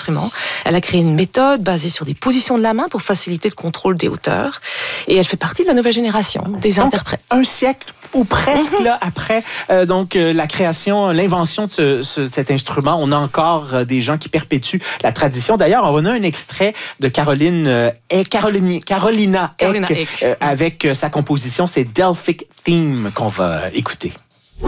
instrument. Elle a créé une méthode basée sur des positions de la main pour faciliter le contrôle des hauteurs. Et elle fait partie de la nouvelle génération des interprètes. Un siècle ou presque là, après la création, l'invention de cet instrument, on a encore des gens qui perpétuent la tradition. D'ailleurs, on a un extrait de Carolina Eck avec sa composition, c'est Delphic Theme qu'on va écouter.